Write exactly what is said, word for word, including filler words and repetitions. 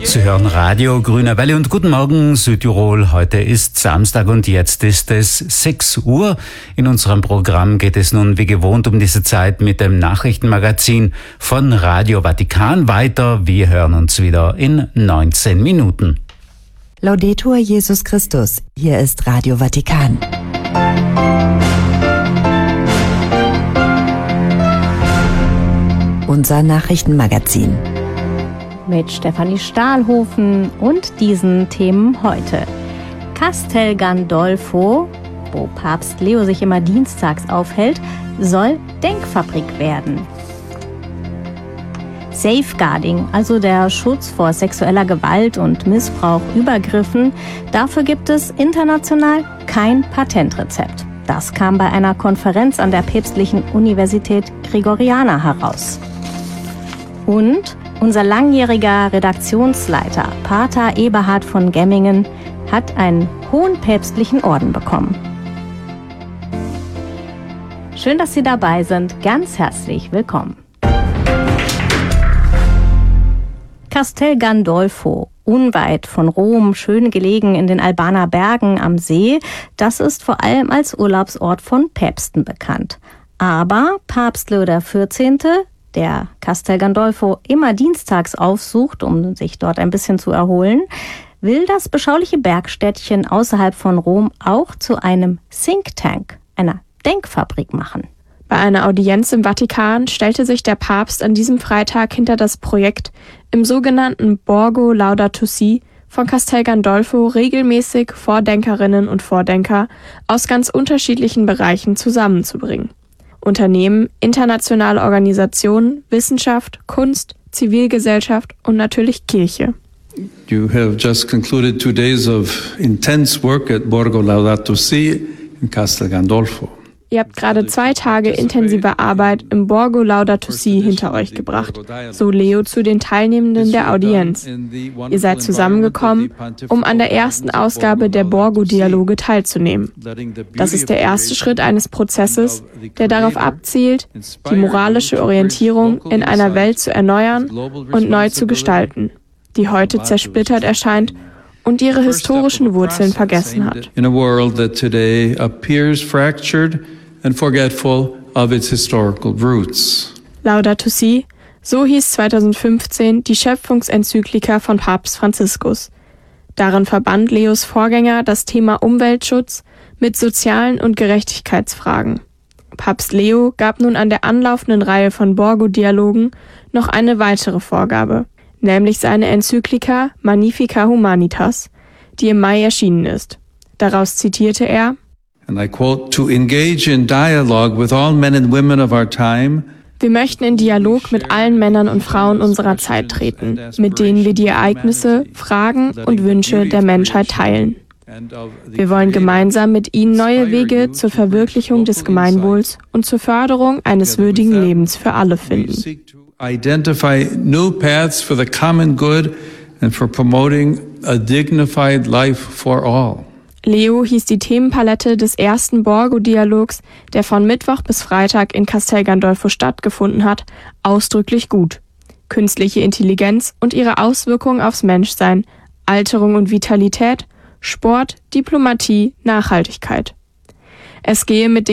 Sie hören Radio Grüne Welle und guten Morgen Südtirol. Heute ist Samstag und jetzt ist es sechs Uhr. In unserem Programm geht es nun wie gewohnt um diese Zeit mit dem Nachrichtenmagazin von Radio Vatikan weiter. Wir hören uns wieder in neunzehn Minuten. Laudetur Jesus Christus. Hier ist Radio Vatikan. Unser Nachrichtenmagazin. Mit Stefanie Stahlhofen und diesen Themen heute. Castel Gandolfo, wo Papst Leo sich immer dienstags aufhält, soll Denkfabrik werden. Safeguarding, also der Schutz vor sexueller Gewalt und Missbrauch, Übergriffen, dafür gibt es international kein Patentrezept. Das kam bei einer Konferenz an der Päpstlichen Universität Gregoriana heraus. Und unser langjähriger Redaktionsleiter, Pater Eberhard von Gemmingen, hat einen hohen päpstlichen Orden bekommen. Schön, dass Sie dabei sind. Ganz herzlich willkommen. Castel Gandolfo, unweit von Rom, schön gelegen in den Albaner Bergen am See, das ist vor allem als Urlaubsort von Päpsten bekannt. Aber Papst Leo der vierzehnte, der Castel Gandolfo immer dienstags aufsucht, um sich dort ein bisschen zu erholen, will das beschauliche Bergstädtchen außerhalb von Rom auch zu einem Think Tank, einer Denkfabrik machen. Bei einer Audienz im Vatikan stellte sich der Papst an diesem Freitag hinter das Projekt, im sogenannten Borgo Laudato Si von Castel Gandolfo regelmäßig Vordenkerinnen und Vordenker aus ganz unterschiedlichen Bereichen zusammenzubringen. Unternehmen, internationale Organisationen, Wissenschaft, Kunst, Zivilgesellschaft und natürlich Kirche. You have just concluded two days of intense work at Borgo Laudato Si in Castel Gandolfo. Ihr habt gerade zwei Tage intensive Arbeit im Borgo Laudato Si hinter euch gebracht, so Leo zu den Teilnehmenden der Audienz. Ihr seid zusammengekommen, um an der ersten Ausgabe der Borgo-Dialoge teilzunehmen. Das ist der erste Schritt eines Prozesses, der darauf abzielt, die moralische Orientierung in einer Welt zu erneuern und neu zu gestalten, die heute zersplittert erscheint und ihre historischen Wurzeln vergessen hat. In a world that today appears fractured and forgetful of its historical roots. Laudato Si, so hieß zweitausendfünfzehn die Schöpfungsenzyklika von Papst Franziskus. Darin verband Leos Vorgänger das Thema Umweltschutz mit sozialen und Gerechtigkeitsfragen. Papst Leo gab nun an der anlaufenden Reihe von Borgo-Dialogen noch eine weitere Vorgabe, nämlich seine Enzyklika Magnificat Humanitas, die im Mai erschienen ist. Daraus zitierte er: And I quote, to engage in dialogue with all men and women of our time. Wir möchten in Dialog mit allen Männern und Frauen unserer Zeit treten, mit denen wir die Ereignisse, Fragen und Wünsche der Menschheit teilen. Wir wollen gemeinsam mit ihnen neue Wege zur Verwirklichung des Gemeinwohls und zur Förderung eines würdigen Lebens für alle finden. Identify new paths for the common good and for promoting a dignified life for all. Leo hieß die Themenpalette des ersten Borgo-Dialogs, der von Mittwoch bis Freitag in Castel Gandolfo stattgefunden hat, ausdrücklich gut. Künstliche Intelligenz und ihre Auswirkungen aufs Menschsein, Alterung und Vitalität, Sport, Diplomatie, Nachhaltigkeit. Es gehe mit